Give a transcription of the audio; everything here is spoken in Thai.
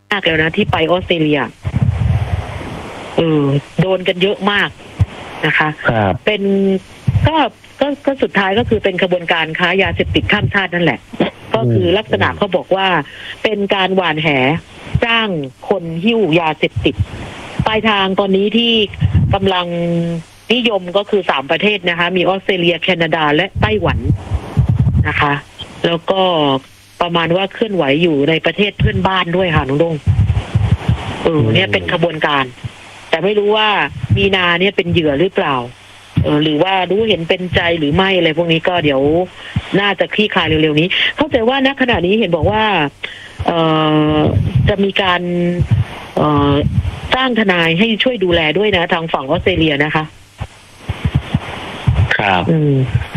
มากแล้วนะที่ไปออสเตรเลียโดนกันเยอะมากนะคะเป็นก็สุดท้ายก็คือเป็นขบวนการค้ายาเสพติดข้ามชาตินั่นแหละก็คือลักษณะเขาบอกว่าเป็นการหว่านแหจ้างคนหิ้วยาเสพติดปลายทางตอนนี้ที่กำลังนิยมก็คือ3ประเทศนะคะมีออสเตรเลียแคนาดาและไต้หวันนะคะแล้วก็ประมาณว่าเคลื่อนไหวอยู่ในประเทศเพื่อนบ้านด้วยค่ะน้องดงเนี่ยเป็นขบวนการแต่ไม่รู้ว่ามีนาเนี่ยเป็นเหยื่อหรือเปล่าหรือว่ารู้เห็นเป็นใจหรือไม่อะไรพวกนี้ก็เดี๋ยวน่าจะคลี่คลายเร็วๆนี้เข้าใจว่าณขณะนี้เห็นบอกว่าจะมีการจ้างทนายให้ช่วยดูแลด้วยนะทางฝั่งออสเตรเลียนะคะครับ